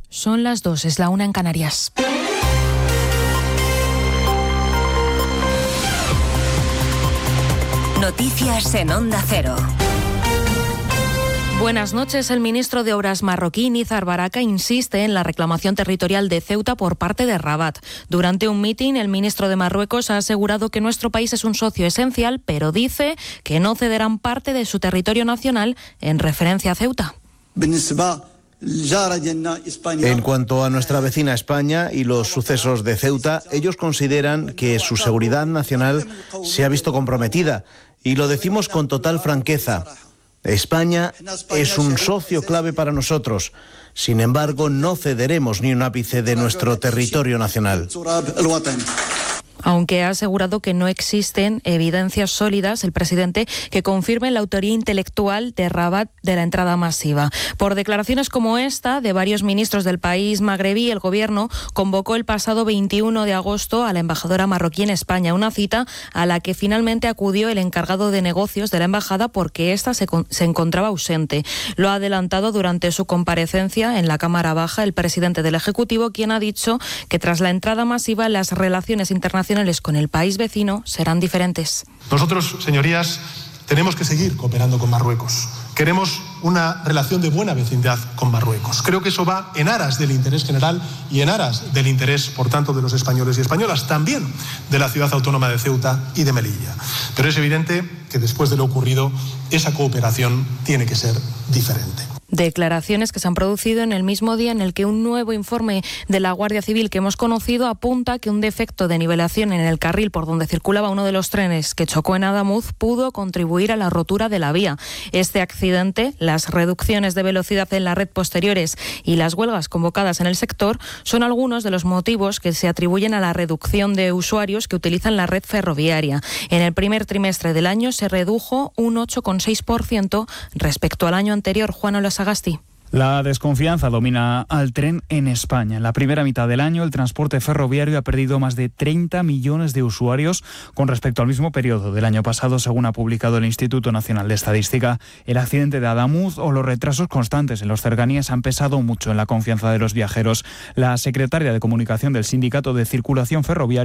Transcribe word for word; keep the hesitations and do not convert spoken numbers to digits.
Son las dos, es la una en Canarias. Noticias en Onda Cero. Buenas noches. El ministro de Obras marroquí, Nizar Baraka, insiste en la reclamación territorial de Ceuta por parte de Rabat. Durante un mitin, el ministro de Marruecos ha asegurado que nuestro país es un socio esencial, pero dice que no cederán parte de su territorio nacional en referencia a Ceuta. En cuanto a nuestra vecina España y los sucesos de Ceuta, ellos consideran que su seguridad nacional se ha visto comprometida, y lo decimos con total franqueza. España es un socio clave para nosotros. Sin embargo, no cederemos ni un ápice de nuestro territorio nacional. Aunque ha asegurado que no existen evidencias sólidas, el presidente, que confirmen la autoría intelectual de Rabat de la entrada masiva. Por declaraciones como esta de varios ministros del país magrebí, el gobierno convocó el pasado veintiuno de agosto a la embajadora marroquí en España, una cita a la que finalmente acudió el encargado de negocios de la embajada porque ésta se, se encontraba ausente. Lo ha adelantado durante su comparecencia en la Cámara Baja el presidente del Ejecutivo, quien ha dicho que tras la entrada masiva las relaciones internacionales con el país vecino serán diferentes. Nosotros, señorías, tenemos que seguir cooperando con Marruecos. Queremos una relación de buena vecindad con Marruecos. Creo que eso va en aras del interés general y en aras del interés, por tanto, de los españoles y españolas, también de la ciudad autónoma de Ceuta y de Melilla. Pero es evidente que después de lo ocurrido, esa cooperación tiene que ser diferente. Declaraciones que se han producido en el mismo día en el que un nuevo informe de la Guardia Civil que hemos conocido apunta que un defecto de nivelación en el carril por donde circulaba uno de los trenes que chocó en Adamuz pudo contribuir a la rotura de la vía. Este accidente, las reducciones de velocidad en la red posteriores y las huelgas convocadas en el sector son algunos de los motivos que se atribuyen a la reducción de usuarios que utilizan la red ferroviaria. En el primer trimestre del año se redujo un ocho coma seis por ciento respecto al año anterior. Juan Olas Agasti. La desconfianza domina al tren en España. En la primera mitad del año, el transporte ferroviario ha perdido más de treinta millones de usuarios con respecto al mismo periodo del año pasado, según ha publicado el Instituto Nacional de Estadística. El accidente de Adamuz o los retrasos constantes en los cercanías han pesado mucho en la confianza de los viajeros. La secretaria de Comunicación del Sindicato de Circulación Ferroviaria